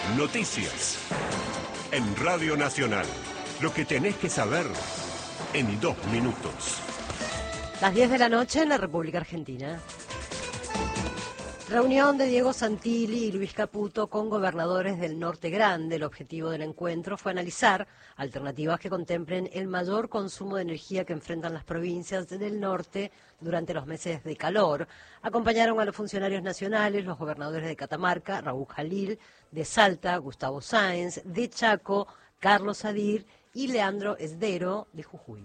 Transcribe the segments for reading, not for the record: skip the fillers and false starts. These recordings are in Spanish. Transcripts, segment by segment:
Noticias. En Radio Nacional. Lo que tenés que saber en 2 minutos. Las 10 de la noche en la República Argentina. Reunión de Diego Santilli y Luis Caputo con gobernadores del Norte Grande. El objetivo del encuentro fue analizar alternativas que contemplen el mayor consumo de energía que enfrentan las provincias del norte durante los meses de calor. Acompañaron a los funcionarios nacionales, los gobernadores de Catamarca, Raúl Jalil, de Salta, Gustavo Sáenz, de Chaco, Carlos Adir y Leandro Esdero, de Jujuy.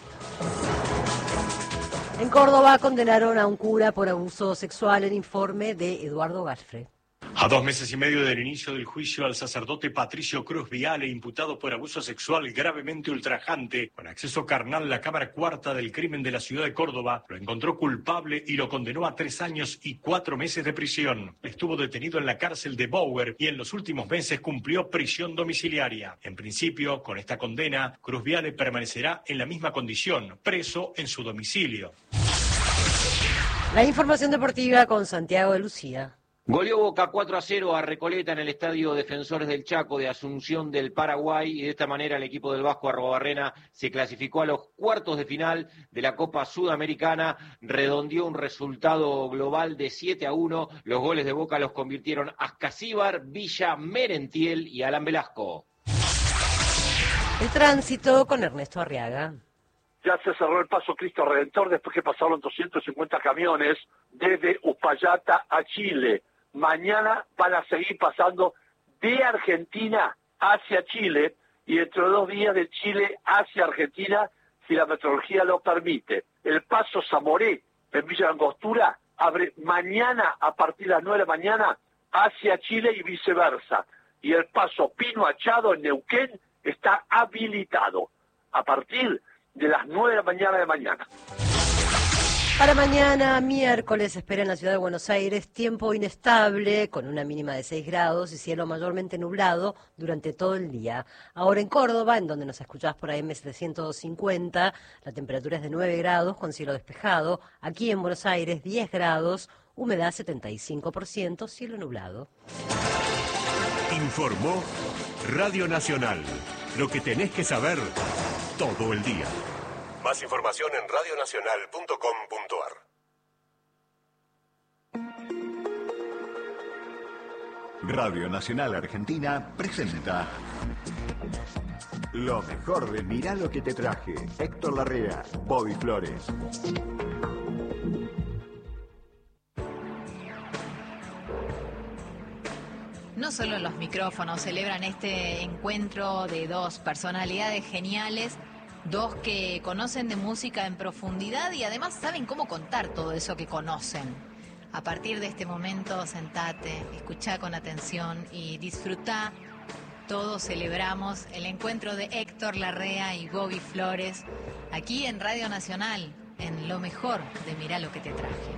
En Córdoba condenaron a un cura por abuso sexual, el informe de Eduardo Galfre. A 2 meses y medio del inicio del juicio al sacerdote Patricio Cruz Viale, imputado por abuso sexual gravemente ultrajante, con acceso carnal, la Cámara Cuarta del Crimen de la ciudad de Córdoba lo encontró culpable y lo condenó a 3 años y 4 meses de prisión. Estuvo detenido en la cárcel de Bower y en los últimos meses cumplió prisión domiciliaria. En principio, con esta condena, Cruz Viale permanecerá en la misma condición, preso en su domicilio. La información deportiva con Santiago de Lucía. Goleó Boca 4-0 a Recoleta en el Estadio Defensores del Chaco de Asunción del Paraguay y de esta manera el equipo del Vasco Arrobarrena se clasificó a los cuartos de final de la Copa Sudamericana, redondeó un resultado global de 7-1, los goles de Boca los convirtieron Ascasíbar, Villa, Merentiel y Alan Velasco. El tránsito con Ernesto Arriaga. Ya se cerró el paso Cristo Redentor después que pasaron 250 camiones desde Uspallata a Chile. Mañana van a seguir pasando de Argentina hacia Chile y dentro de 2 días de Chile hacia Argentina, si la meteorología lo permite. El paso Zamoré en Villa Angostura abre mañana a partir de las 9 de la mañana hacia Chile y viceversa. Y el paso Pino Achado en Neuquén está habilitado a partir de las 9 de la mañana. Para mañana, miércoles, se espera en la ciudad de Buenos Aires tiempo inestable, con una mínima de 6 grados y cielo mayormente nublado durante todo el día. Ahora en Córdoba, en donde nos escuchás por AM750, la temperatura es de 9 grados con cielo despejado. Aquí en Buenos Aires, 10 grados, humedad 75%, cielo nublado. Informó Radio Nacional. Lo que tenés que saber todo el día. Más información en radionacional.com.ar. Radio Nacional Argentina presenta lo mejor de Mirá lo que te traje. Héctor Larrea, Bobby Flores. No solo los micrófonos celebran este encuentro de 2 personalidades geniales, 2 que conocen de música en profundidad y además saben cómo contar todo eso que conocen. A partir de este momento, sentate, escuchá con atención y disfrutá. Todos celebramos el encuentro de Héctor Larrea y Bobby Flores aquí en Radio Nacional, en lo mejor de Mirá lo que te traje.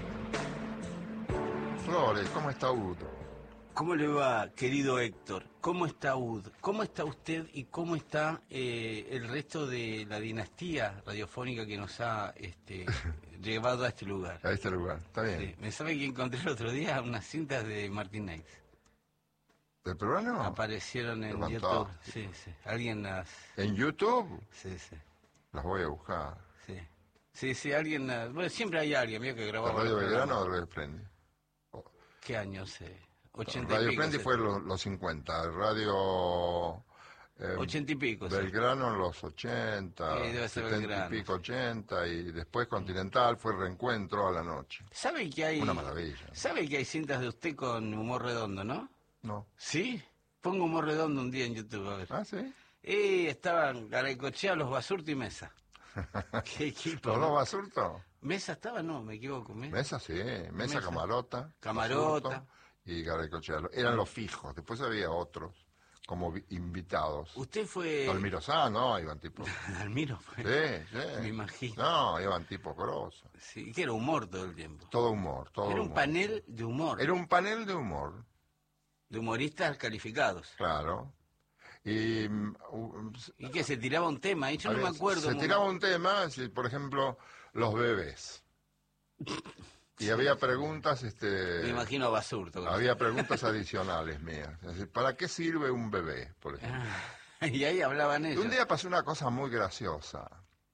Flores, ¿cómo está Udo? ¿Cómo le va, querido Héctor? ¿Cómo está UD? ¿Cómo está usted y cómo está el resto de la dinastía radiofónica que nos ha llevado a este lugar? A este lugar, está bien. Sí. ¿Me sabe que encontré el otro día unas cintas de Martin Nex? ¿Del programa? Aparecieron en YouTube. Sí, sí. ¿Alguien las...? ¿En YouTube? Sí, sí. Las voy a buscar. Sí. Sí, sí, alguien... Bueno, siempre hay alguien, mío, que grababa... ¿Radio Belgrano o Radio Splendid? ¿Qué año sé? 80 Radio y pico, Splendid fue los 50, Radio 80 y pico. Belgrano en los 80, debe ser 70 Belgrano. y pico, 80, y después Continental fue Reencuentro a la noche. ¿Sabe que hay... Una maravilla. ¿Sabe que hay cintas de usted con humor redondo, no? No. ¿Sí? Pongo humor redondo un día en YouTube, a ver. ¿Ah, sí? Estaban Garaycochea, Los Basurto y Mesa. ¿Qué equipo? ¿Los dos Basurto? ¿Mesa estaba? No, me equivoco. Mesa, sí. Mesa. Camarota. Camarota. Basurto y Garaycochea. Eran los fijos. Después había otros como invitados. ¿Usted fue...? Almiro Sá, no, iban tipos... Almiro fue... Sí, sí. Me imagino. No, iban tipos grosos. Sí, que era humor todo el tiempo. Todo humor, todo Era un humor. panel de humor. Era un panel de humor. De humoristas calificados. Claro. Y que se tiraba un tema, yo no me acuerdo. Se tiraba un tema, si, por ejemplo, los bebés. Y había preguntas, Me imagino a Basurto. había preguntas adicionales mías. Es decir, ¿para qué sirve un bebé, por ejemplo? Y ahí hablaban ellos. Un día pasó una cosa muy graciosa.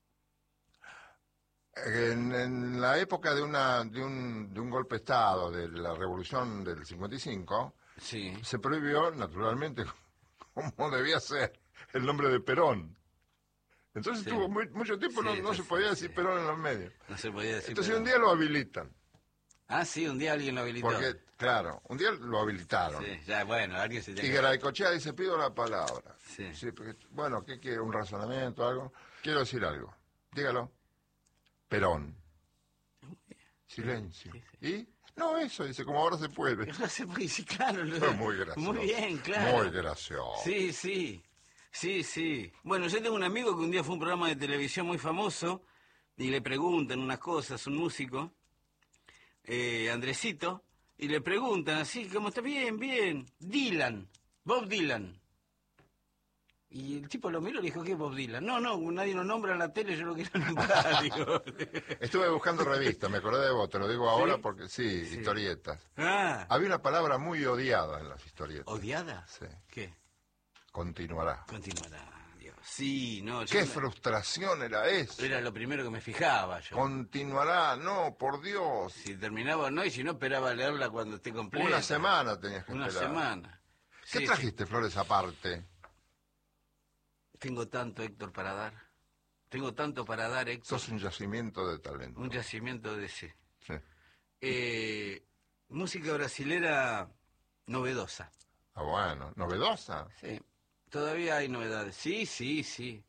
En la época de un golpe de Estado, de la Revolución del 55, Sí. se prohibió, naturalmente, como debía ser, el nombre de Perón. Entonces Sí. tuvo mucho tiempo, Sí, no se podía decir Perón en los medios. No se podía decir. Entonces pero- un día lo habilitan. Ah, sí, un día alguien lo habilitó. Porque, claro, un día lo habilitaron. Sí, ya, bueno, alguien se Y tiene Garaycochea dice, pido la palabra. Sí. Sí, porque, bueno, ¿qué quiere? ¿Un razonamiento, algo? Quiero decir algo. Dígalo. Perón. Silencio. ¿Y? No, eso, dice, como ahora se puede. No se puede decir, claro. Fue muy gracioso. Muy bien, claro. Muy gracioso. Sí, sí. Sí, sí. Bueno, yo tengo un amigo que un día fue a un programa de televisión muy famoso y le preguntan unas cosas, un músico, Andresito, y le preguntan así, ¿cómo está? Bien, bien. Dylan, Bob Dylan. Y el tipo lo miró y le dijo, ¿qué es Bob Dylan? No, nadie lo nombra en la tele, yo lo quiero nombrar. Digo. Estuve buscando revistas, me acordé de vos, te lo digo ahora porque sí, historietas. Ah, Había una palabra muy odiada en las historietas. ¿odiada? Sí. ¿Qué? Continuará. Continuará, Dios. Sí, no, yo ¿Qué me- frustración era eso? era lo primero que me fijaba yo. Continuará, no, por Dios. Si terminaba o no, y si no, esperaba leerla cuando esté completa. Una semana tenías que Una esperar. semana. ¿Qué Sí, trajiste, Flores, aparte? sí. Tengo tanto, Héctor, para dar. Tengo tanto para dar, Héctor. Sos un yacimiento de talento. Un yacimiento de ese. Sí. Música brasilera novedosa. Ah, bueno, novedosa. Sí. Todavía hay novedades. Sí, sí, sí.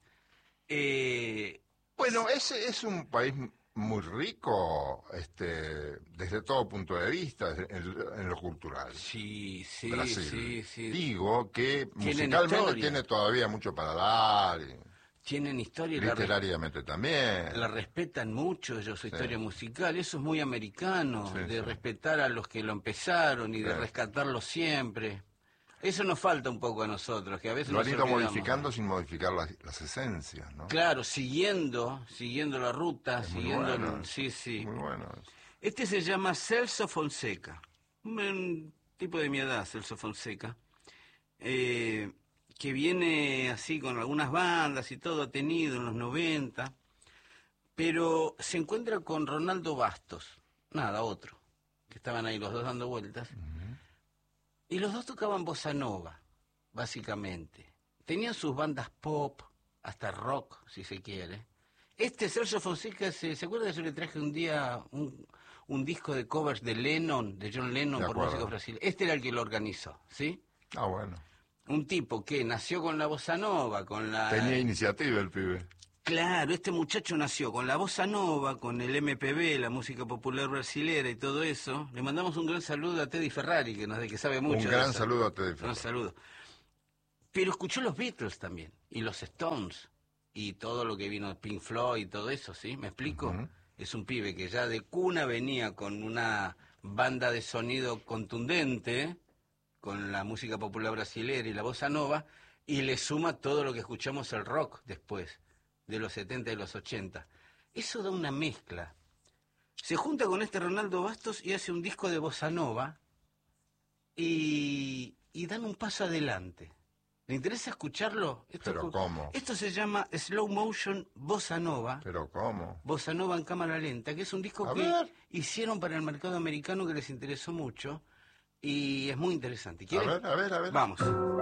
Bueno, ese es un país muy rico, desde todo punto de vista, en lo cultural. Sí, sí, Brasil. sí, sí. Digo que Tienen musicalmente historia. tiene todavía mucho para dar, y Tienen historia y literariamente también. la respetan mucho ellos, su Sí. historia musical. Eso es muy americano, Sí, de sí. respetar a los que lo empezaron y de Sí. rescatarlo siempre. Eso nos falta un poco a nosotros, que a veces Lo han nos ido olvidamos. modificando sin modificar las esencias, ¿no? Claro, siguiendo la ruta, Es muy siguiendo... bueno. Sí, sí. Muy bueno. Este se llama Celso Fonseca, un tipo de mi edad, Celso Fonseca, que viene así con algunas bandas y todo, ha tenido en los 90, pero se encuentra con Ronaldo Bastos, nada, otro, que estaban ahí los dos dando vueltas, y los dos tocaban bossa nova, básicamente. Tenían sus bandas pop, hasta rock, si se quiere. Celso Fonseca, ¿se acuerda que yo le traje un día un disco de covers de Lennon, de John Lennon, De por acuerdo. músicos brasileños? Este era el que lo organizó, ¿sí? Ah, bueno. Un tipo que nació con la bossa nova, con la... Tenía iniciativa el pibe. Claro, este muchacho nació con la bossa nova, con el MPB, la música popular brasilera y todo eso. Le mandamos un gran saludo a Teddy Ferrari, que sabe mucho Un de gran eso. saludo a Teddy Un Ferrari. saludo. Pero escuchó los Beatles también, y los Stones, y todo lo que vino Pink Floyd y todo eso, ¿sí? ¿Me explico? Ujú. Es un pibe que ya de cuna venía con una banda de sonido contundente, con la música popular brasilera y la bossa nova, y le suma todo lo que escuchamos el rock después, de los 70 y los 80. Eso da una mezcla. Se junta con este Ronaldo Bastos y hace un disco de bossa nova y dan un paso adelante. ¿Le interesa escucharlo? ¿Pero cómo? Esto se llama Slow Motion Bossa Nova. ¿Pero cómo? Bossa Nova en cámara lenta, que es un disco A que ver. hicieron para el mercado americano que les interesó mucho y es muy interesante. A ver. Vamos.